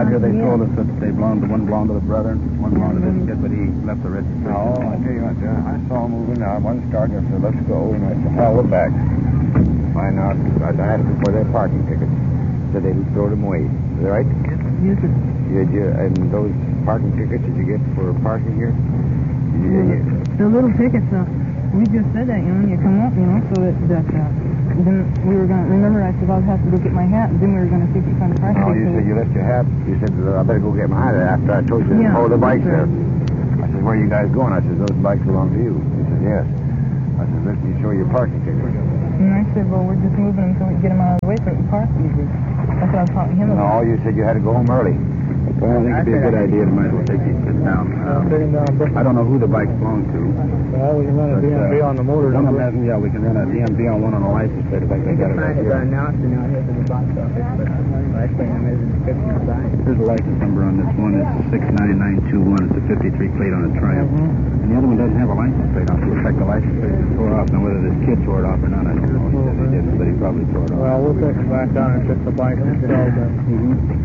got here, they told us that one belonged to the brother, one belonged to this kid, but he left the registration. No, I tell you what, I saw him moving out. One started, I said, let's go. And I said, hell, we're back. Find out. I had it before their parking tickets. Said they throw them away. Is that right? Yes, sir. And those parking tickets did you get for parking here? The little tickets, we just said that, you come up, so that then we were going to, remember I said, I'll have to go get my hat, and then we were going to see if we found the parking ticket. Oh, you said you left your hat. You said, I better go get my hat after I told you to hold the bike there. I said, where are you guys going? I said, those bikes belong to you. He said, yes. I said, let me show you your parking ticket. And I said, well, we're just moving until we get them out of the way so we can park easy. That's what I was talking to him about. No, you said you had to go home early. Well, I think it'd be a good idea to might as well take these kids down. I don't know who the bikes belong to. Well, we can run a DMV on the motor One of number. them has, we can run a DMV on one on a license plate if I can get it right here. announcing out here to the box office, but license plate number is a description of sign. Here's the license number on this one. It's 69921. It's a 53 plate on a Triumph. And the other one doesn't have a license plate on it. Looks like the license plate is tore off. Now, whether this kid tore it off or not, I don't know. He said he didn't, but he probably tore it off. Well, we'll take them back down and check the bike themselves then.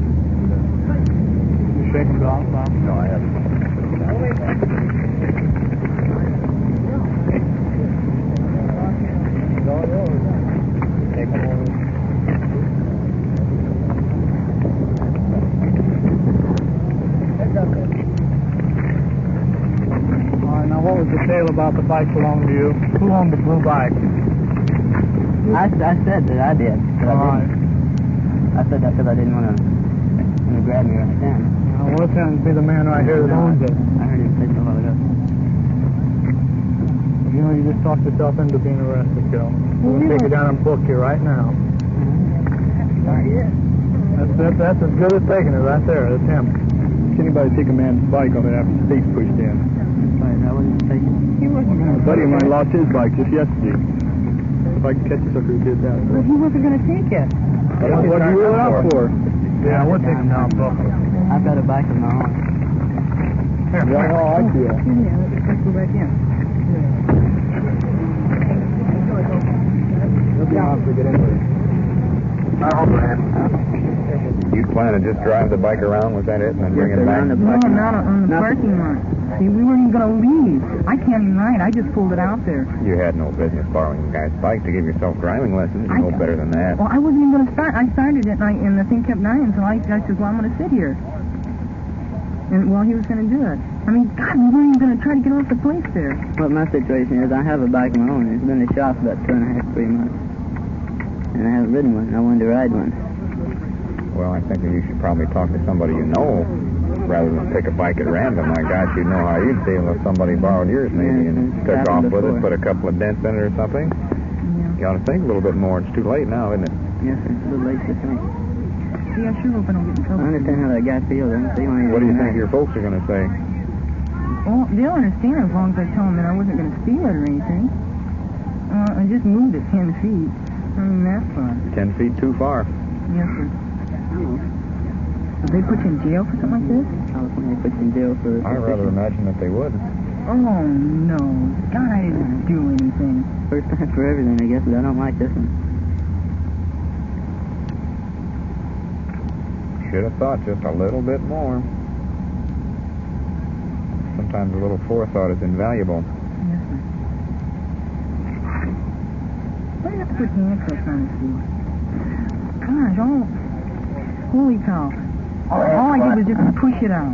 You shake them down, Bob? No, I haven't. All right, now what was the tale about the bike belonging to you? Who owned the blue bike? I said that I did. All right. I said that because I didn't want to grab me right then. Well, it tends to be the man right here that owns it. I heard him say something about it. You just talked yourself into being arrested, Joe. We're going to take you down and book you right now. That's as good as taking it right there. That's him. Anybody take a man's bike on it after the state's pushed in? Right, I wasn't taking it. He wasn't going A buddy of mine lost his bike just yesterday. If I could catch a sucker who did that. But he wasn't going to take it. What did you rule it out for? Yeah, we'll take him down and book him. I've got a bike of my own. Here, Yeah, oh, I see it. Yeah, let's go back in. It'll be hard to get into it. You plan to just drive the bike around, was that it, and then bring it back? No, not on the parking lot. See, we weren't even going to leave. I can't even ride. I just pulled it out there. You had no business borrowing a guy's bike to give yourself driving lessons. You know better than that. Well, I wasn't even going to start. I started it, and the thing kept dying, so I said, well, I'm going to sit here. And, well, he was going to do it. I mean, God, we weren't even going to try to get off the place there. Well, my situation is I have a bike of my own. It's been in the shop about 2.5, 3 months. And I haven't ridden one. I wanted to ride one. Well, I think that you should probably talk to somebody you know rather than pick a bike at random. My gosh, you know how you'd feel if somebody borrowed yours maybe and took off with it, put a couple of dents in it or something. Yeah. You ought to think a little bit more. It's too late now, isn't it? Yes, sir. It's a little late to think. See, I sure hope I don't get in trouble. I understand how that guy feels. I don't see why he What do you doesn't think your folks are going to say? Well, they'll understand as long as I tell them that I wasn't going to steal it or anything. I just moved it 10 feet. I mean, that's fine. 10 feet too far. Yes, sir. Would they put you in jail for something like this? California puts you in jail for... I rather imagine that they would. Oh, no. God, I didn't do anything. First time for everything, I guess, but I don't like this one. Should have thought just a little bit more. Sometimes a little forethought is invaluable. Yes, sir. Why do you have to put handcuffs on his feet? Gosh, holy cow. All I did was just push it out.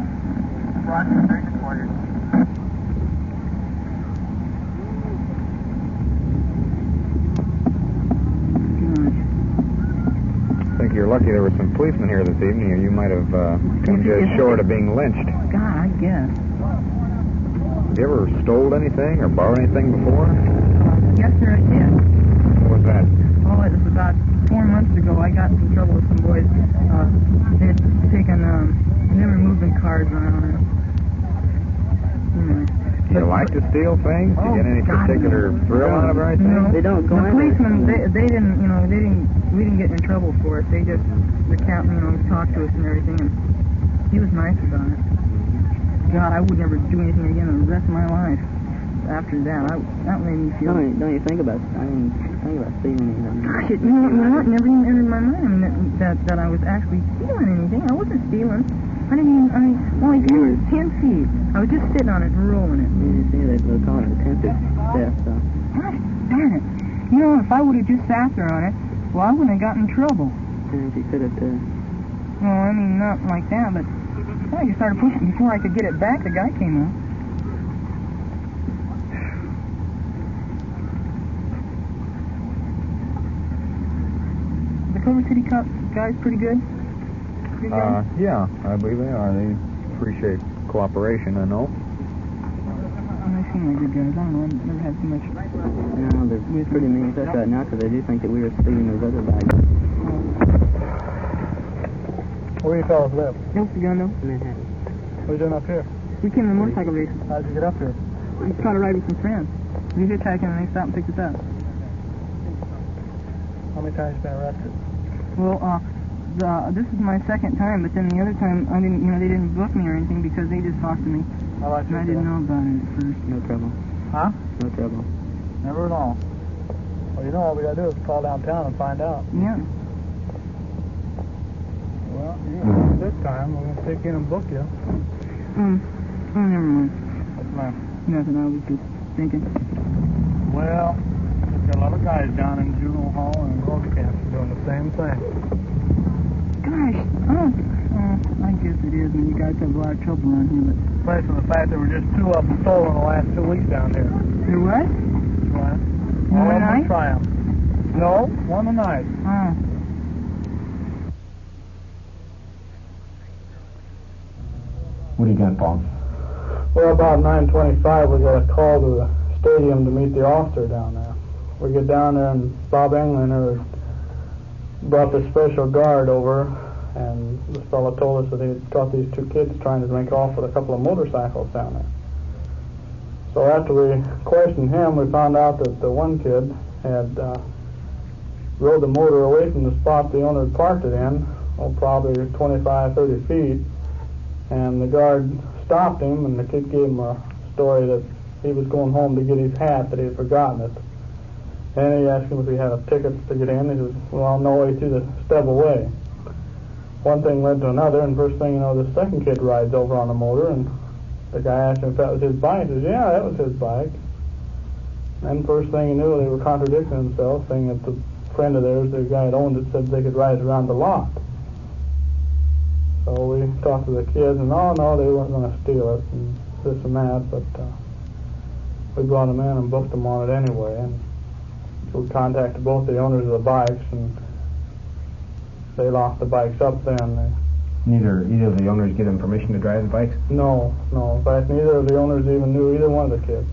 I think you're lucky there were some policemen here this evening, or you might have come just short of being lynched. God, I guess. Have you ever stole anything or borrowed anything before? Yes, sir, I did. What was that? Oh, it was about 4 months ago. I got in some trouble with some boys. They had taken, they were moving cars around. Do you like to steal things? Do you get any particular thrill out of anything? No. They don't go the in policemen, they didn't, we didn't get in trouble for it. They just, the captain, talked to us and everything, and he was nice about it. God, I would never do anything again the rest of my life. after that, that made me feel... Don't you think about stealing anything? Gosh, it never even entered my mind. I mean, that I was actually stealing anything. I wasn't stealing. I only 10 feet. I was just sitting on it and rolling it. You see, they call it attempted theft, so... Gosh, darn it. You know, if I would have just sat there on it, well, I wouldn't have gotten in trouble. And you could have, Well, I mean, not like that, but... Well, you started pushing. Before I could get it back, the guy came up. The Culver City guys pretty good? Good guys? Yeah, I believe they are. They appreciate cooperation, I know. They seem like good guys. I don't know. I've never had too much... No, they're pretty mean with us right now because they do think that we were stealing those other bags. Where you fellas live? Nope, the gun, though. Manhattan. What are you doing up here? We came to motorcycle races. How'd you get up here? We tried to ride with some friends. We hitchhiking and they stopped and picked us up. How many times you been arrested? Well, this is my second time, but then the other time they didn't book me or anything because they just talked to me. How about And you? I didn't know about it at first. No trouble. Huh? No trouble. Never know. Well, you know what we gotta do is call downtown and find out. Yeah. Well, this time we're gonna take you in and book you. Oh, never mind. What's the matter? Nothing, I was just thinking. Well, there's got a lot of guys down in juvenile hall and road camps doing the same thing. Gosh, I guess it is, and you guys have a lot of trouble around here, but... Aside from the fact there were just 2 of them stolen the last 2 weeks down here. There what? Right? One All of them night? in Triumph. No, one a night. Oh. What do you got, Paul? Well, about 9:25, we got a call to the stadium to meet the officer down there. We get down there, and Bob Englander brought the special guard over, and this fellow told us that he had caught these 2 kids trying to make off with a couple of motorcycles down there. So after we questioned him, we found out that the one kid had rode the motor away from the spot the owner had parked it in, probably 25, 30 feet, and the guard stopped him, and the kid gave him a story that he was going home to get his hat, that he had forgotten it. And he asked him if he had a ticket to get in. He says, well, no way to the stub away. One thing led to another, and first thing you know, the second kid rides over on the motor, and the guy asked him if that was his bike. He says, yeah, that was his bike. And first thing you knew, they were contradicting themselves, saying that the friend of theirs, the guy that owned it, said they could ride around the lot. So we talked to the kids, and no, they weren't going to steal it, and this and that, but we brought them in and booked them on it anyway, and we contacted both the owners of the bikes, and they locked the bikes up then. Either of the owners give them permission to drive the bikes? No. In fact, neither of the owners even knew either one of the kids.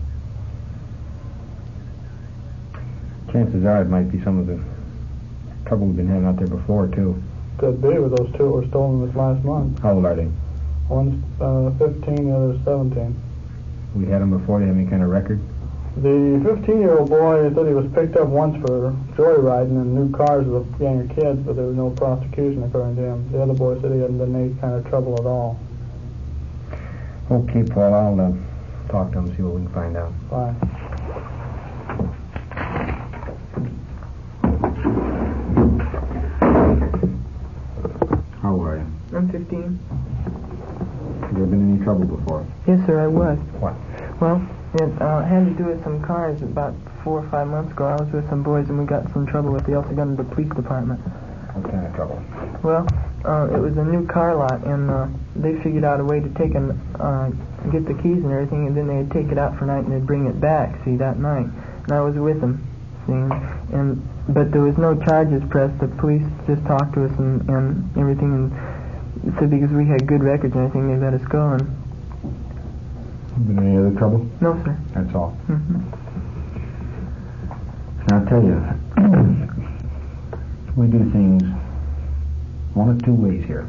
Chances are it might be some of the trouble we've been having out there before, too. Could be with those 2 that were stolen this last month. How old are they? One's 15, the other's 17. We had them before. They have any kind of record? The 15-year-old boy said he was picked up once for joyriding in new cars with a gang of kids, but there was no prosecution according to him. The other boy said he hadn't been in any kind of trouble at all. Okay, Paul, I'll talk to them, see what we can find out. Bye. How old are you? I'm 15. Have you ever been in any trouble before? Yes, sir, I was. What? Well, it had to do with some cars. About 4 or 5 months ago, I was with some boys, and we got some trouble with the El Segundo Police Department. What kind of trouble? Well, it was a new car lot, and they figured out a way to take and get the keys and everything, and then they'd take it out for night, and they'd bring it back, see, that night. And I was with them, see, but there was no charges pressed. The police just talked to us and everything, and said because we had good records and everything, they let us go. And Been any other trouble? no, sir. That's all. Mm-hmm. Now, I'll tell you, we do things one of 2 ways here.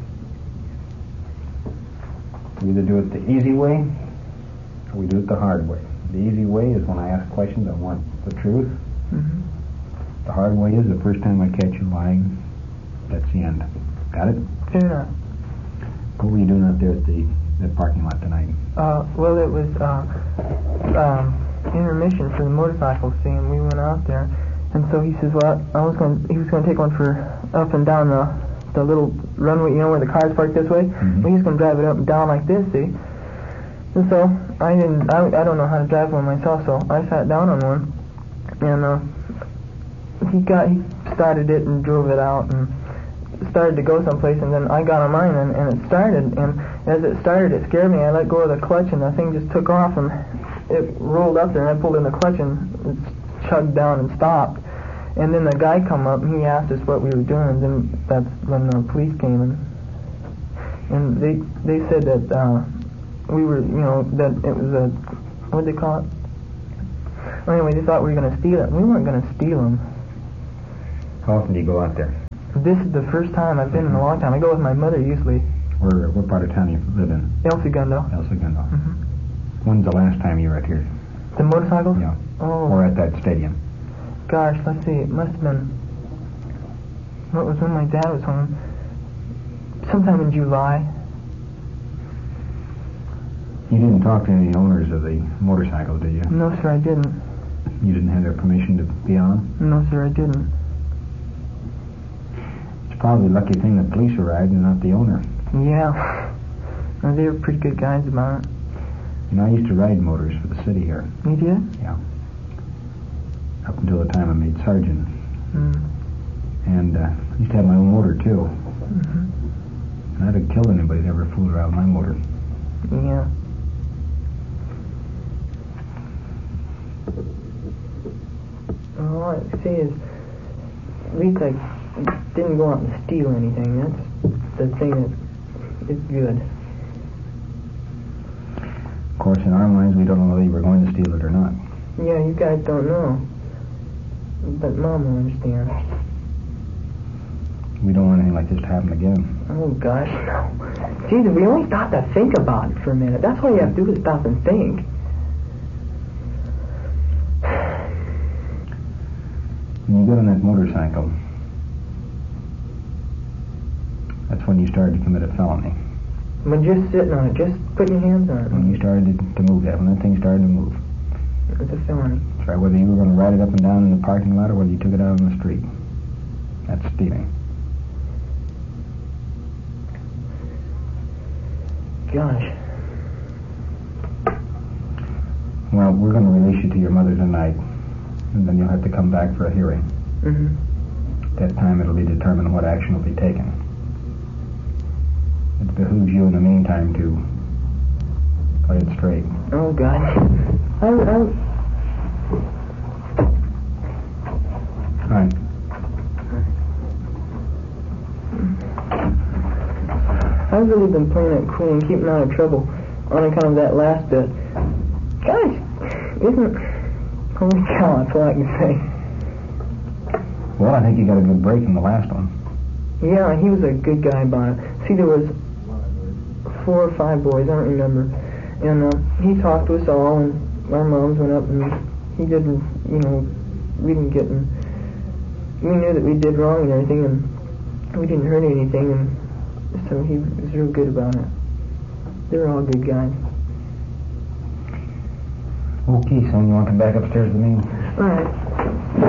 We either do it the easy way, or we do it the hard way. The easy way is when I ask questions, I want the truth. Mm-hmm. The hard way is the first time I catch you lying, that's the end. Got it? Fair enough. What were you doing out there at the parking lot tonight? Well, it was, intermission for the motorcycle scene. We went out there, and so he says, well, he was going to take one for up and down the little runway, you know, where the cars park this way. Mm-hmm. Well, he's going to drive it up and down like this, see. And so I don't know how to drive one myself, so I sat down on one, and he started it and drove it out and started to go someplace, and then I got on mine and it started, and as it started it scared me. I let go of the clutch and the thing just took off and it rolled up there, and I pulled in the clutch and it chugged down and stopped. And then the guy come up and he asked us what we were doing, and then that's when the police came in. And they said that we were, you know, that it was a, what'd they call it? Well, anyway, they thought we were going to steal it. We weren't going to steal them. How often do you go out there? This is the first time I've been in a long time. I go with my mother usually. What part of town you live in? El Segundo. El Segundo. Mm-hmm. When's the last time you were out here? The motorcycles? Yeah. Oh. Or at that stadium? Gosh, let's see. It must have been, what was when my dad was home? Sometime in July. You didn't talk to any owners of the motorcycles, did you? No, sir, I didn't. You didn't have their permission to be on? No, sir, I didn't. It's probably a lucky thing the police arrived and not the owner. Yeah. No, they were pretty good guys about it. You know, I used to ride motors for the city here. You did? Yeah. Up until the time I made sergeant. Mm. And I used to have my own motor, too. Mm-hmm. And I'd have killed anybody that ever fooled around with my motor. Yeah. All I say is, at least I didn't go out and steal anything. That's the thing that is good. Of course, in our minds, we don't know whether you were going to steal it or not. Yeah, you guys don't know. But Mom will understand. We don't want anything like this to happen again. Oh, gosh, no. Jesus, we only stop to think about it for a minute. That's all you have to do is stop and think. When you got on that motorcycle, that's when you started to commit a felony. When just sitting on it, just putting your hands on it. When you started to move that, when that thing started to move. It's a felony. That's right, whether you were going to ride it up and down in the parking lot or whether you took it out on the street. That's stealing. Gosh. Well, we're going to release you to your mother tonight, and then you'll have to come back for a hearing. Mm-hmm. At that time, it'll be determined what action will be taken. It behooves you in the meantime to play it straight. Oh, God. Right. I've really been playing it cool and keeping out of trouble on account of that last bit. Gosh, holy cow, that's all I can say. Well, I think you got a good break in the last one. Yeah, he was a good guy about it. See, there was 4 or 5 boys, I don't remember. And he talked to us all, and our moms went up, and he didn't, you know, we didn't get in. We knew that we did wrong and everything, and we didn't hurt anything, and so he was real good about it. They were all good guys. Okay, son, you want to come back upstairs with me? All right.